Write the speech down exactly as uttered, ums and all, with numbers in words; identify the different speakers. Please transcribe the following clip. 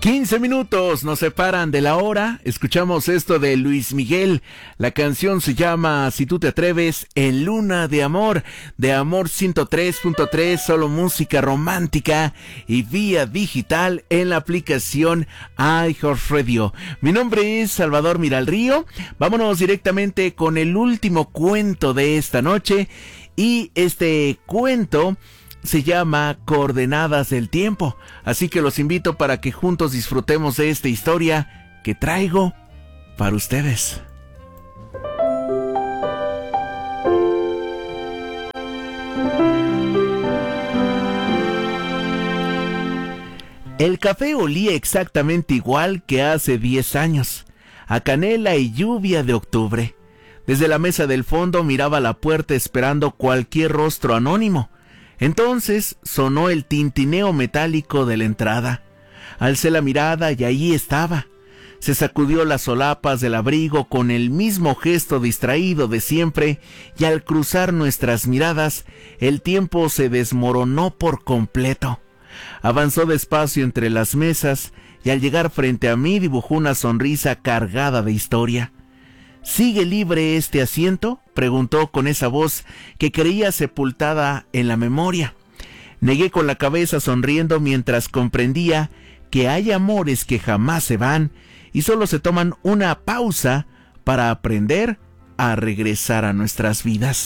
Speaker 1: quince minutos nos separan de la hora. Escuchamos esto de Luis Miguel. La canción se llama Si tú te atreves, en Luna de Amor, de Amor ciento tres punto tres, solo música romántica y vía digital en la aplicación iHeartRadio. Mi nombre es Salvador Miralrío. Vámonos directamente con el último cuento de esta noche. Y este cuento se llama Coordenadas del Tiempo, así que los invito para que juntos disfrutemos de esta historia que traigo para ustedes. El café olía exactamente igual que hace diez años, a canela y lluvia de octubre. Desde la mesa del fondo miraba la puerta esperando cualquier rostro anónimo. Entonces sonó el tintineo metálico de la entrada. Alcé la mirada y allí estaba. Se sacudió las solapas del abrigo con el mismo gesto distraído de siempre, y al cruzar nuestras miradas, el tiempo se desmoronó por completo. Avanzó despacio entre las mesas y al llegar frente a mí dibujó una sonrisa cargada de historia. ¿Sigue libre este asiento?, preguntó con esa voz que creía sepultada en la memoria. Negué con la cabeza sonriendo mientras comprendía que hay amores que jamás se van y solo se toman una pausa para aprender a regresar a nuestras vidas.